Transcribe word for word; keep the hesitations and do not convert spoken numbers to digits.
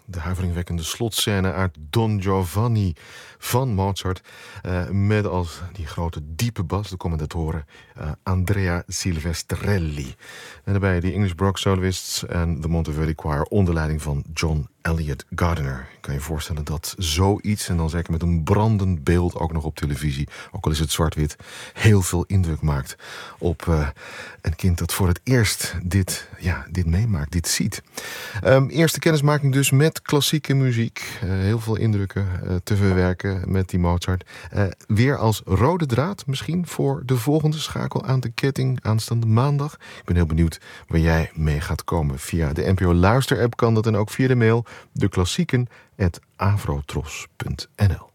de huiveringwekkende slotscène uit Don Giovanni van Mozart. Uh, met als die grote diepe bas, de commentatoren, uh, Andrea Silvestrelli. En daarbij de English Baroque Soloists en de Monteverdi Choir onder leiding van John Elliott Gardiner. Ik kan je voorstellen dat zoiets, en dan zeker met een brandend beeld ook nog op televisie, ook al is het zwart-wit, heel veel indruk maakt op uh, een kind dat voor het eerst dit, ja, dit meemaakt, dit ziet. Um, eerste kennismaking dus met klassieke muziek. Uh, heel veel indrukken uh, te verwerken met die Mozart. Uh, weer als rode draad misschien voor de volgende schakel aan de ketting aanstaande maandag. Ik ben heel benieuwd waar jij mee gaat komen. Via de N P O Luister-app kan dat en ook via de mail de klassieken at avrotros punt n l.